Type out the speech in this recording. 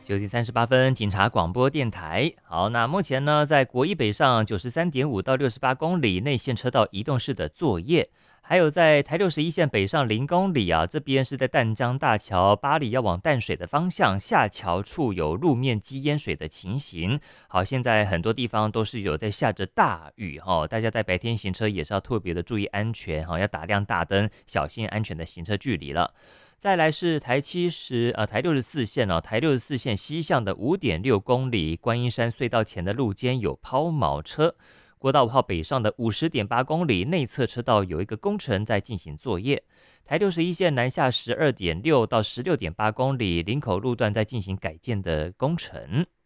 9点38分，警察广播电台。好，那目前呢，在国一北上93.5到68公里内线车道移动式的作业，还有在台61线北上0公里啊，这边是在淡江大桥八里要往淡水的方向，下桥处有路面积淹水的情形。好，现在很多地方都是有在下着大雨哈，大家在白天行车也是要特别的注意安全哈，要打亮大灯，小心安全的行车距离了。再来是台64线哦，台64线西向的5.6公里，观音山隧道前的路肩有抛锚车。国道5号北上的50.8公里，内侧车道有一个工程在进行作业。台61线南下12.6到16.8公里，林口路段在进行改建的工程。